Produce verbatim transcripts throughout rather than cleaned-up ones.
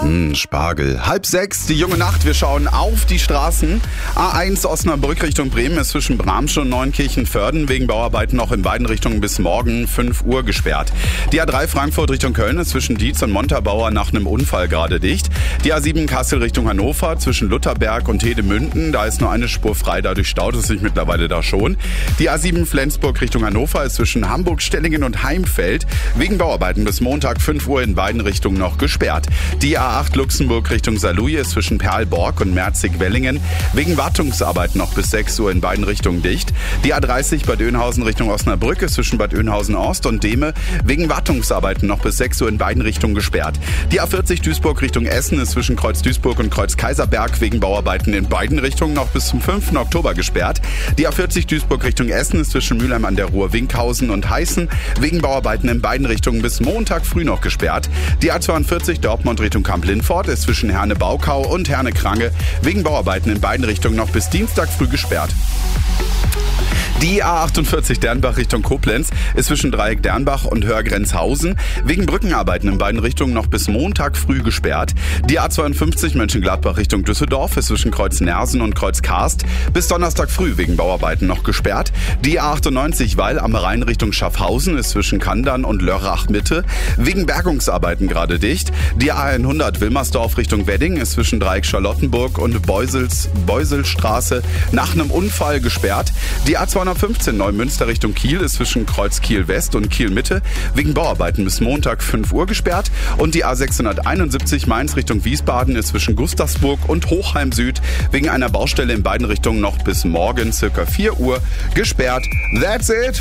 Hm, Spargel. Halb sechs, die junge Nacht. Wir schauen auf die Straßen. A eins Osnabrück Richtung Bremen ist zwischen Bramsche und Neunkirchen-Vörden wegen Bauarbeiten noch in beiden Richtungen bis morgen fünf Uhr gesperrt. Die A drei Frankfurt Richtung Köln ist zwischen Dietz und Montabaur nach einem Unfall gerade dicht. Die A sieben Kassel Richtung Hannover zwischen Lutherberg und Hedemünden, da ist nur eine Spur frei, dadurch staut es sich mittlerweile da schon. Die A sieben Flensburg Richtung Hannover ist zwischen Hamburg, Stellingen und Heimfeld wegen Bauarbeiten bis Montag fünf Uhr in beiden Richtungen noch gesperrt. Die A acht Luxemburg Richtung Saarlouis ist zwischen Perlborg und Merzig-Wellingen wegen Wartungsarbeiten noch bis sechs Uhr in beiden Richtungen dicht. Die A dreißig Bad Oeynhausen Richtung Osnabrück ist zwischen Bad Oeynhausen Ost und Dehme wegen Wartungsarbeiten noch bis sechs Uhr in beiden Richtungen gesperrt. Die A vierzig Duisburg Richtung Essen ist zwischen Kreuz Duisburg und Kreuz Kaiserberg wegen Bauarbeiten in beiden Richtungen noch bis zum fünften Oktober gesperrt. Die A vierzig Duisburg Richtung Essen ist zwischen Mülheim an der Ruhr, Winkhausen und Heißen wegen Bauarbeiten in beiden Richtungen bis Montag früh noch gesperrt. Die A zweiundvierzig Dortmund Richtung Kamp-Lindfort ist zwischen Herne-Baukau und Herne-Krange wegen Bauarbeiten in beiden Richtungen noch bis Dienstag früh gesperrt. Die A achtundvierzig Dernbach Richtung Koblenz ist zwischen Dreieck Dernbach und Hörgrenzhausen wegen Brückenarbeiten in beiden Richtungen noch bis Montag früh gesperrt. Die A zweiundfünfzig Mönchengladbach Richtung Düsseldorf ist zwischen Kreuz Nersen und Kreuz Karst bis Donnerstag früh wegen Bauarbeiten noch gesperrt. Die A achtundneunzig Weil am Rhein Richtung Schaffhausen ist zwischen Kandern und Lörrach Mitte wegen Bergungsarbeiten gerade dicht. Die A hundert Wilmersdorf Richtung Wedding ist zwischen Dreieck Charlottenburg und Beusels, Beuselstraße nach einem Unfall gesperrt. Die A zweihundertfünfzehn Neumünster Richtung Kiel ist zwischen Kreuz Kiel West und Kiel Mitte wegen Bauarbeiten bis Montag fünf Uhr gesperrt. Und die A sechshunderteinundsiebzig Mainz Richtung Wiesbaden ist zwischen Gustavsburg und Hochheim Süd wegen einer Baustelle in beiden Richtungen noch bis morgen circa vier Uhr gesperrt. That's it!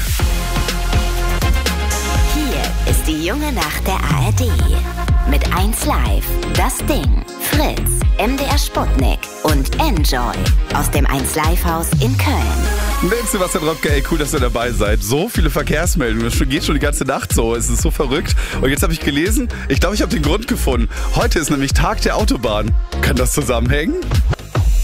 Hier ist die junge Nacht der A R D. Mit eins Live, das Ding, Fritz, M D R Sputnik und Enjoy aus dem eins Live Haus in Köln. Mensch, Sebastian Robke, ey, cool, dass ihr dabei seid. So viele Verkehrsmeldungen, das geht schon die ganze Nacht so. Es ist so verrückt. Und jetzt habe ich gelesen, ich glaube, ich habe den Grund gefunden. Heute ist nämlich Tag der Autobahn. Kann das zusammenhängen?